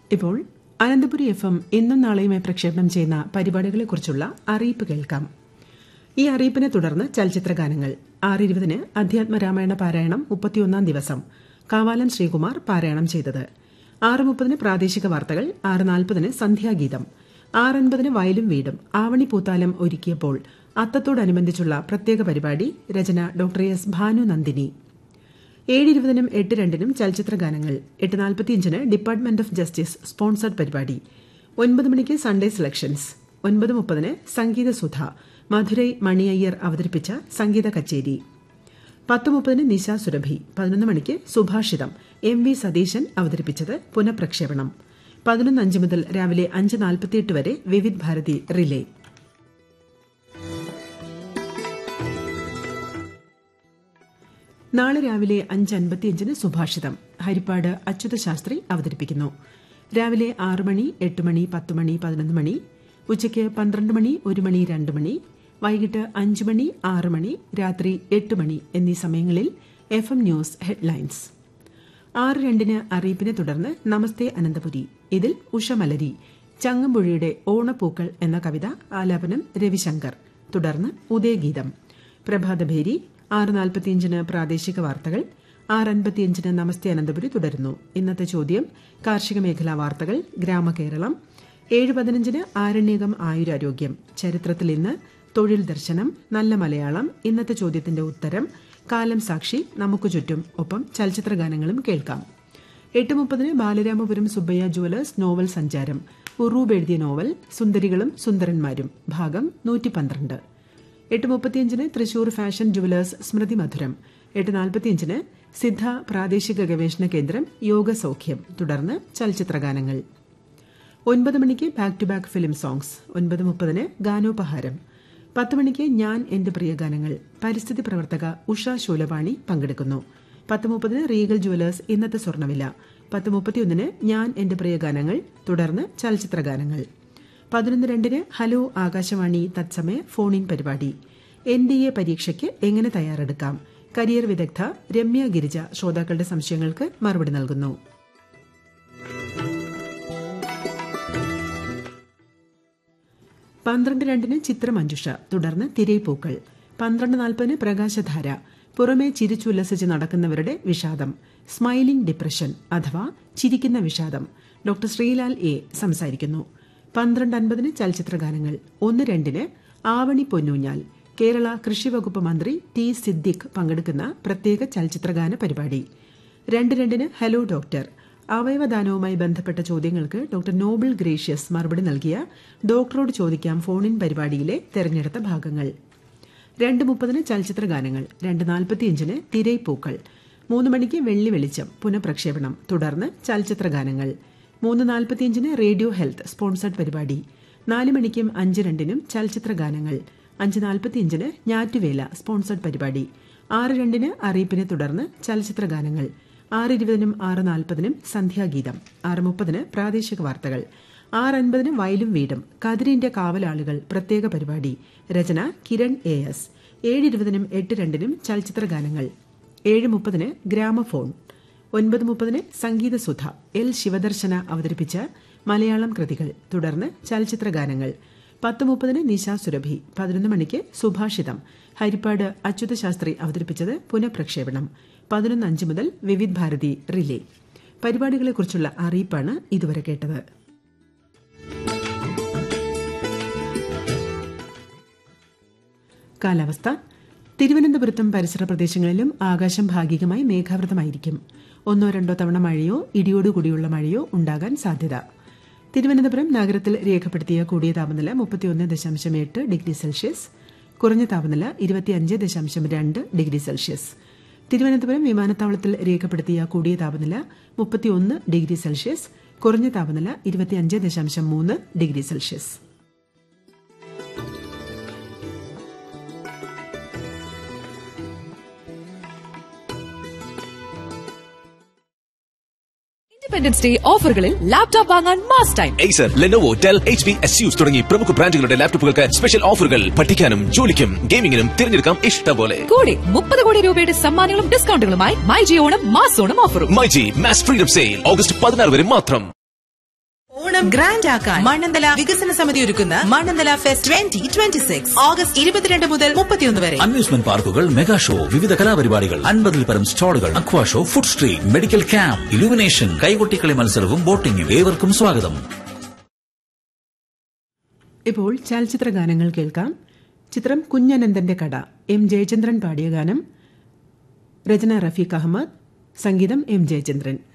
ഇപ്പോൾ അനന്തപുരി FM ഇന്നും നാളെയുമായി പ്രക്ഷേപണം ചെയ്യുന്ന പരിപാടികളെക്കുറിച്ചുള്ള അറിയിപ്പ് കേൾക്കാം. ഈ അറിയിപ്പിനെ തുടർന്ന് ചലച്ചിത്രഗാനങ്ങൾ. 6:20 അധ്യാത്മരാമായണ പാരായണം 31 ദിവസം കാവാലം ശ്രീകുമാർ പാരായണം ചെയ്തത്. 6:30 പ്രാദേശിക വാർത്തകൾ. 6:40 സന്ധ്യാഗീതം. 6:50 വയലും വീടും ആവണി പൂത്താലം ഒരുക്കിയപ്പോൾ അത്തത്തോടനുബന്ധിച്ചുള്ള പ്രത്യേക പരിപാടി. രചന ഡോക്ടർ എസ് ഭാനു നന്ദിനി. 7:20 8:02 ചലച്ചിത്രഗാനങ്ങൾ. 8:45 ഡിപ്പാർട്ട്മെന്റ് ഓഫ് ജസ്റ്റിസ് സ്പോൺസർഡ് പരിപാടി. 9 മണിക്ക് സൺഡേ സെലക്ഷൻസ്. 9:30 സംഗീതസുധ മധുരൈ മണിയയ്യർ അവതരിപ്പിച്ച സംഗീത കച്ചേരി. 10:30 നിശ സുരഭി. 11 മണിക്ക് സുഭാഷിതം MV സതീശൻ അവതരിപ്പിച്ചത് പുനഃപ്രക്ഷേപണം. 11:05 മുതൽ രാവിലെ 5:48 വരെ വിവിധ് ഭാരതി റിലേ. നാളെ രാവിലെ 5:55 സുഭാഷിതം ഹരിപ്പാട് അച്യുത ശാസ്ത്രി അവതരിപ്പിക്കുന്നു. രാവിലെ 6 മണി, 8 മണി, 10 മണി, 11 മണി, ഉച്ചയ്ക്ക് 12 മണി, 1 മണി, 2 മണി, വൈകിട്ട് 5 മണി, 6 മണി, രാത്രി 8 മണി എന്നീ സമയങ്ങളിൽ FM ന്യൂസ് ഹെഡ്ലൈൻസ്. 6:02 അറിയിപ്പിനെ തുടർന്ന് നമസ്തേ അനന്തപുരി. ഇതിൽ ഉഷമലരി ചങ്ങമ്പുഴയുടെ ഓണപ്പൂക്കൾ എന്ന കവിത ആലാപനം രവിശങ്കർ. തുടർന്ന് ഉദയഗീതം. പ്രഭാതഭേരി. 6:45 പ്രാദേശിക വാർത്തകൾ. 6:55 നമസ്തേ അനന്തപുരി തുടരുന്നു. ഇന്നത്തെ ചോദ്യം കാർഷിക മേഖലാ വാർത്തകൾ, ഗ്രാമകേരളം. 7:15 ആരണ്യകം ആയുരാരോഗ്യം. ചരിത്രത്തിൽ ഇന്ന്, തൊഴിൽ ദർശനം, നല്ല മലയാളം, ഇന്നത്തെ ചോദ്യത്തിന്റെ ഉത്തരം, കാലം സാക്ഷി, നമുക്ക് ചുറ്റും, ഒപ്പം ചലച്ചിത്രഗാനങ്ങളും കേൾക്കാം. 8:30 ബാലരാമപുരം സുബ്ബയ്യ ജുവലേഴ്സ് നോവൽ സഞ്ചാരം. ഉറൂബ് എഴുതിയ നോവൽ സുന്ദരികളും സുന്ദരന്മാരും ഭാഗം 112. 8:35 തൃശൂർ ഫാഷൻ ജുവലേഴ്സ് സ്മൃതി മധുരം. 8:45 സിദ്ധ പ്രാദേശിക ഗവേഷണ കേന്ദ്രം യോഗസൌഖ്യം. തുടർന്ന് ചലച്ചിത്രഗാനങ്ങൾ. 9 മണിക്ക് back to back film songs. 9:30 ഗാനോപഹാരം. 10 മണിക്ക് ഞാൻ എന്റെ പ്രിയ ഗാനങ്ങൾ. പരിസ്ഥിതി പ്രവർത്തക ഉഷ ശൂലപാണി പങ്കെടുക്കുന്നു. 10:30 റീഗൽ ജുവലേഴ്സ് ഇന്നത്തെ സ്വർണ്ണവില. 10:31 ഞാൻ എന്റെ പ്രിയ ഗാനങ്ങൾ. തുടർന്ന് ചലച്ചിത്രഗാനങ്ങൾ. 11:02 ഹലോ ആകാശവാണി തത്സമയ ഫോൺ ഇൻ പരിപാടി. NDA പരീക്ഷയ്ക്ക് എങ്ങനെ തയ്യാറെടുക്കാം? കരിയർ വിദഗ്ധ രമ്യ ഗിരിജ ശ്രോതാക്കളുടെ സംശയങ്ങൾക്ക് മറുപടി നൽകുന്നു. 12:02 ചിത്രമഞ്ജുഷ. തുടർന്ന് തിരൈപ്പൂക്കൾ. 12:40 പ്രകാശധാര. പുറമേ ചിരിച്ചുല്ലസിച്ച് നടക്കുന്നവരുടെ വിഷാദം, സ്മൈലിംഗ് ഡിപ്രഷൻ അഥവാ ചിരിക്കുന്ന വിഷാദം. ഡോക്ടർ ശ്രീലാൽ A സംസാരിക്കുന്നു. 12:50 ചലച്ചിത്രഗാനങ്ങൾ. 1:02 ആവണി പൊന്നൂഞ്ഞാൽ. കേരള കൃഷി വകുപ്പ് മന്ത്രി T സിദ്ദിഖ് പങ്കെടുക്കുന്ന പ്രത്യേക ചലച്ചിത്രഗാന പരിപാടി. 2:02 ഹലോ ഡോക്ടർ. അവയവദാനവുമായി ബന്ധപ്പെട്ട ചോദ്യങ്ങൾക്ക് ഡോക്ടർ നോബിൾ ഗ്രേഷ്യസ് മറുപടി നൽകിയ ഡോക്ടറോട് ചോദിക്കാം ഫോൺ ഇൻ പരിപാടിയിലെ തെരഞ്ഞെടുത്ത ഭാഗങ്ങൾ. 2:30 ചലച്ചിത്രഗാനങ്ങൾ. 2:45 തിരൈപ്പൂക്കൾ. 3 മണിക്ക് വെള്ളി വെളിച്ചം പുനഃപ്രക്ഷേപണം. തുടർന്ന് ചലച്ചിത്രഗാനങ്ങൾ. 3:45 റേഡിയോ ഹെൽത്ത് സ്പോൺസർഡ് പരിപാടി. 4 മണിക്കും 5:02 ചലച്ചിത്രഗാനങ്ങൾ. 5:45 ഞാറ്റുവേല സ്പോൺസർഡ് പരിപാടി. 6:02 അറിയിപ്പിനെ തുടർന്ന് ചലച്ചിത്രഗാനങ്ങൾ. 6:20 6:40 സന്ധ്യാഗീതം. 6:30 പ്രാദേശിക വാർത്തകൾ. 6:50 വയലും വീടും കതിരിന്റെ കാവലാളുകൾ പ്രത്യേക പരിപാടി. രചന കിരൺ AS. 7:20 8:02 ചലച്ചിത്രഗാനങ്ങൾ. 7:30 ഗ്രാമഫോൺ. 9:30 സംഗീതസുധ L ശിവദർശന അവതരിപ്പിച്ച മലയാളം കൃതികൾ. തുടർന്ന് ചലച്ചിത്രഗാനങ്ങൾ. 10:30 നിശ സുരഭി. 11 മണിക്ക് സുഭാഷിതം ഹരിപ്പാട് അച്യുത ശാസ്ത്രി അവതരിപ്പിച്ചത് പുനഃപ്രക്ഷേപണം. 11:05 മുതൽ വിവിധ് ഭാരതി റിലേ. പരിപാടികളെക്കുറിച്ചുള്ള അറിയിപ്പാണ് ഇതുവരെ കേട്ടത്. കാലാവസ്ഥ. തിരുവനന്തപുരത്തും പരിസര പ്രദേശങ്ങളിലും ആകാശം ഭാഗികമായി മേഘാവൃതമായിരിക്കും. 1-2 തവണ മഴയോ ഇടിയോടുകൂടിയുള്ള മഴയോ ഉണ്ടാകാൻ സാധ്യത. തിരുവനന്തപുരം നഗരത്തിൽ രേഖപ്പെടുത്തിയ കൂടിയ താപനില 31.8 ഡിഗ്രി സെൽഷ്യസ്, കുറഞ്ഞ താപനില 25.2 ഡിഗ്രി സെൽഷ്യസ്. തിരുവനന്തപുരം വിമാനത്താവളത്തിൽ രേഖപ്പെടുത്തിയ കൂടിയ താപനില 31 ഡിഗ്രി സെൽഷ്യസ്, കുറഞ്ഞ താപനില 25.3 degree Celsius. Independence day ഓഫറുകളിൽ laptop വാങ്ങാൻ mass time. Acer, Lenovo, Dell, HP, Asus തുടങ്ങി പ്രമുഖ ബ്രാൻഡുകളുടെ ലാപ്ടോപ്പുകൾക്ക് സ്പെഷ്യൽ ഓഫറുകൾ. പഠിക്കാനും ജോലിക്കും ഗെയിമിംഗിനും തിരഞ്ഞെടുക്കാം ഇഷ്ടം പോലെ. കൂടെ 30 കോടി രൂപയുടെ സമ്മാനങ്ങളും ഡിസ്കൗണ്ടുകളുമായി മൈജി ഓണം മാസ് ഓണം ഓഫറും. MyG mass freedom sale August 16 വരെ മാത്രം. ഓണം ഗ്രാൻഡ് ആക്കാൻ മണ്ണന്തല വികസന സമിതി ഒരുക്കുന്ന മണ്ണന്തല ഫെസ്റ്റ് 2026 ഓഗസ്റ്റ് 22 മുതൽ 31 വരെ. അമ്യൂസ്മെന്റ് പാർക്കുകൾ, മെഗാ ഷോ, വിവിധ കലാപരിപാടികൾ, 50-ൽ പരം സ്റ്റാളുകൾ, അക്വാ show, food street, medical camp, illumination, കൈകൊട്ടിക്കളി മത്സരവും ബോട്ടിംഗും. ഏവർക്കും സ്വാഗതം. ഇപ്പോൾ ചലച്ചിത്ര ഗാനങ്ങൾ കേൾക്കാം. ചിത്രം കുഞ്ഞനന്ദന്റെ കട. എം ജയചന്ദ്രൻ പാടിയ ഗാനം. രചന റഫീഖ് അഹമ്മദ്, സംഗീതം എം ജയചന്ദ്രൻ.